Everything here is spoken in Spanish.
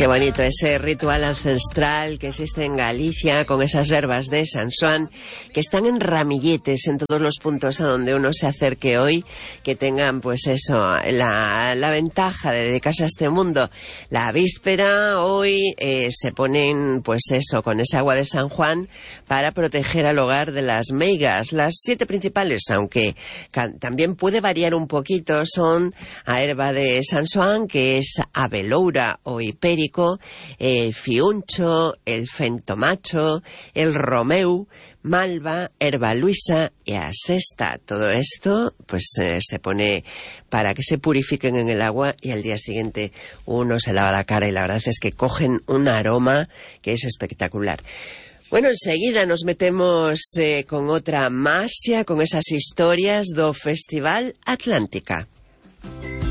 Qué bonito ese ritual ancestral que existe en Galicia con esas herbas de San Xoán que están en ramilletes en todos los puntos a donde uno se acerque hoy, que tengan pues eso, la ventaja de dedicarse a este mundo. La víspera hoy se ponen pues eso, con ese agua de San Juan para proteger al hogar de las meigas. Las 7 principales, aunque también puede variar un poquito, son a herba de San Xoán, que es a veloura o hipérico, el fiuncho, el fentomacho, el romeu, malva, herba luisa y a sesta. Todo esto pues se pone para que se purifiquen en el agua y al día siguiente uno se lava la cara y la verdad es que cogen un aroma que es espectacular. Bueno, enseguida nos metemos con otra masia, con esas historias do Festival Atlántica.